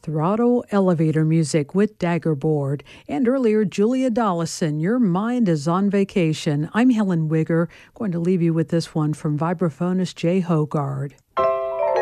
Throttle Elevator Music with Daggerboard. And earlier, Julia Dollison, Your Mind is on Vacation. I'm Helen Wigger, going to leave you with this one from vibraphonist Jay Hogard.